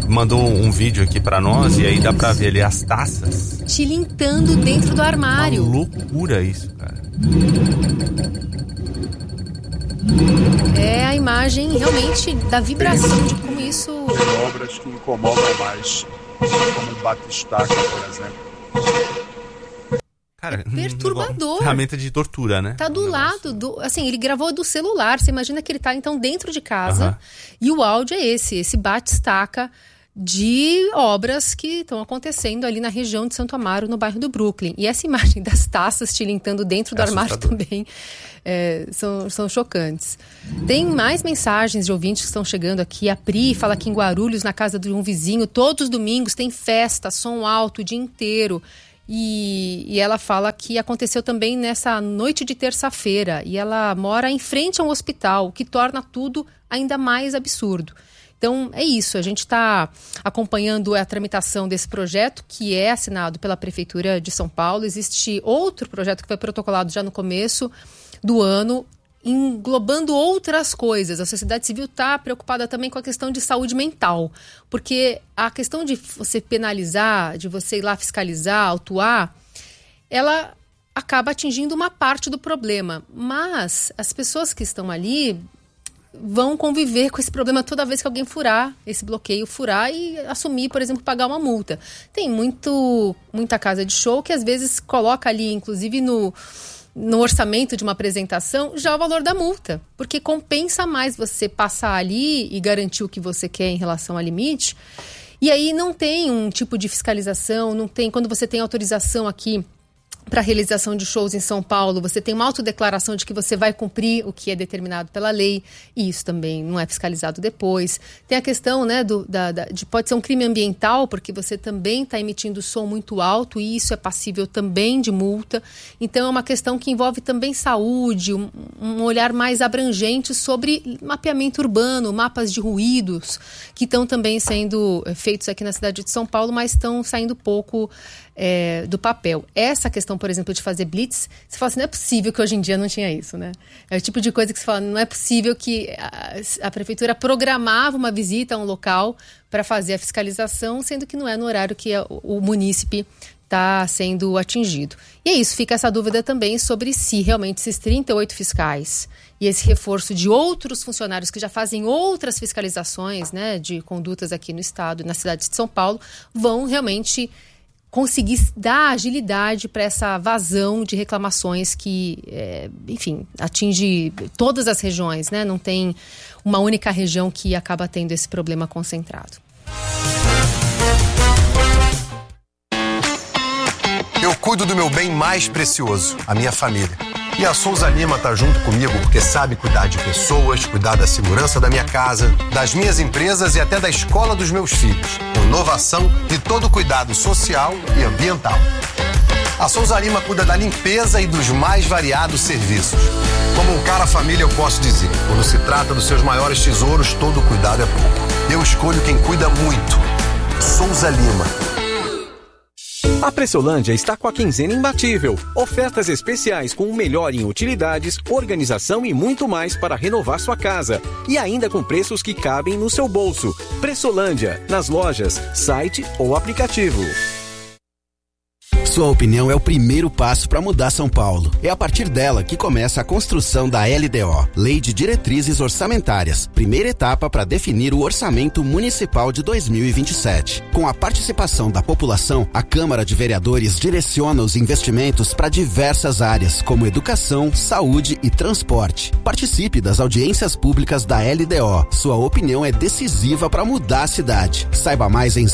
mandou um vídeo aqui pra nós e aí dá pra ver ali as taças tilintando dentro do armário. Uma loucura isso, cara. É a imagem realmente da vibração de como isso... Tem obras que incomodam mais, como o batistaca, por exemplo. Cara, perturbador. Ferramenta de tortura, né? Tá do lado do... Assim, ele gravou do celular. Você imagina que ele tá, então, dentro de casa. E o áudio é esse bate-estaca de obras que estão acontecendo ali na região de Santo Amaro, no bairro do Brooklyn. E essa imagem das taças tilintando dentro do armário também são chocantes. Tem mais mensagens de ouvintes que estão chegando aqui. A Pri fala que em Guarulhos, na casa de um vizinho, todos os domingos tem festa, som alto o dia inteiro. E ela fala que aconteceu também nessa noite de terça-feira. E ela mora em frente a um hospital, o que torna tudo ainda mais absurdo. Então, é isso. A gente está acompanhando a tramitação desse projeto, que é assinado pela Prefeitura de São Paulo. Existe outro projeto que foi protocolado já no começo do ano, englobando outras coisas. A sociedade civil está preocupada também com a questão de saúde mental, porque a questão de você penalizar, de você ir lá fiscalizar, autuar, ela acaba atingindo uma parte do problema, mas as pessoas que estão ali vão conviver com esse problema toda vez que alguém furar esse bloqueio, furar e assumir, por exemplo, pagar uma multa. Tem muita casa de show que às vezes coloca ali, inclusive no orçamento de uma apresentação, já o valor da multa. Porque compensa mais você passar ali e garantir o que você quer em relação ao limite. E aí não tem um tipo de fiscalização, não tem... Quando você tem autorização aqui para a realização de shows em São Paulo, você tem uma autodeclaração de que você vai cumprir o que é determinado pela lei, e isso também não é fiscalizado depois. Tem a questão, né, de pode ser um crime ambiental, porque você também está emitindo som muito alto, e isso é passível também de multa. Então é uma questão que envolve também saúde, um olhar mais abrangente sobre mapeamento urbano, mapas de ruídos, que estão também sendo feitos aqui na cidade de São Paulo, mas estão saindo pouco do papel. Essa questão, por exemplo, de fazer blitz, você fala assim, não é possível que hoje em dia não tinha isso, né? É o tipo de coisa que você fala, não é possível que a prefeitura programava uma visita a um local para fazer a fiscalização, sendo que não é no horário que o munícipe está sendo atingido. E é isso, fica essa dúvida também sobre se realmente esses 38 fiscais e esse reforço de outros funcionários que já fazem outras fiscalizações, né, de condutas aqui no estado, na cidade de São Paulo, vão realmente conseguir dar agilidade para essa vazão de reclamações que, enfim, atinge todas as regiões, né? Não tem uma única região que acaba tendo esse problema concentrado. Eu cuido do meu bem mais precioso, a minha família. E a Souza Lima tá junto comigo porque sabe cuidar de pessoas, cuidar da segurança da minha casa, das minhas empresas e até da escola dos meus filhos. Com inovação e todo cuidado social e ambiental. A Souza Lima cuida da limpeza e dos mais variados serviços. Como um cara família, eu posso dizer, quando se trata dos seus maiores tesouros, todo cuidado é pouco. Eu escolho quem cuida muito. Souza Lima. A Pressolândia está com a quinzena imbatível. Ofertas especiais com o melhor em utilidades, organização e muito mais para renovar sua casa. E ainda com preços que cabem no seu bolso. Pressolândia, nas lojas, site ou aplicativo. Sua opinião é o primeiro passo para mudar São Paulo. É a partir dela que começa a construção da LDO, Lei de Diretrizes Orçamentárias, primeira etapa para definir o orçamento municipal de 2027. Com a participação da população, a Câmara de Vereadores direciona os investimentos para diversas áreas, como educação, saúde e transporte. Participe das audiências públicas da LDO. Sua opinião é decisiva para mudar a cidade. Saiba mais em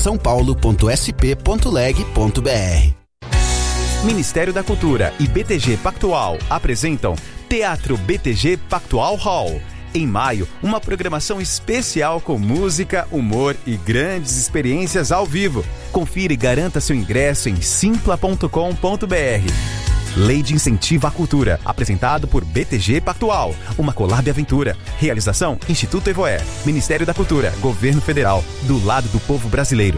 saopaulo.sp.leg.br. Ministério da Cultura e BTG Pactual apresentam Teatro BTG Pactual Hall. Em maio, uma programação especial com música, humor e grandes experiências ao vivo. Confira e garanta seu ingresso em simpla.com.br. Lei de Incentivo à Cultura, apresentado por BTG Pactual, uma collab aventura. Realização Instituto Evoé, Ministério da Cultura, Governo Federal, do lado do povo brasileiro.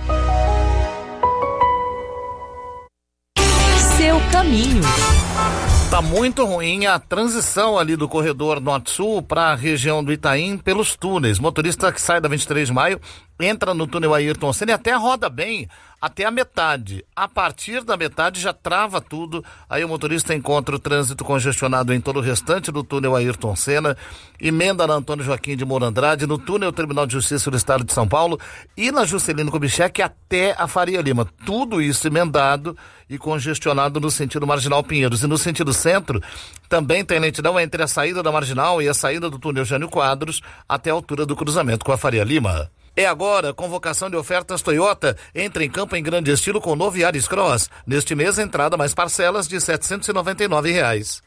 Seu caminho. Tá muito ruim a transição ali do corredor norte-sul para a região do Itaim pelos túneis. Motorista que sai da 23 de maio entra no túnel Ayrton Senna e até roda bem até a metade. A partir da metade já trava tudo, aí o motorista encontra o trânsito congestionado em todo o restante do túnel Ayrton Senna, emenda na Antônio Joaquim de Moura Andrade, no túnel Tribunal de Justiça do Estado de São Paulo e na Juscelino Kubitschek até a Faria Lima. Tudo isso emendado e congestionado no sentido Marginal Pinheiros. E no sentido centro, também tem lentidão entre a saída da Marginal e a saída do túnel Jânio Quadros até a altura do cruzamento com a Faria Lima. É agora, convocação de ofertas Toyota. Entra em campo em grande estilo com o novo Yaris Cross. Neste mês, entrada mais parcelas de R$ 799.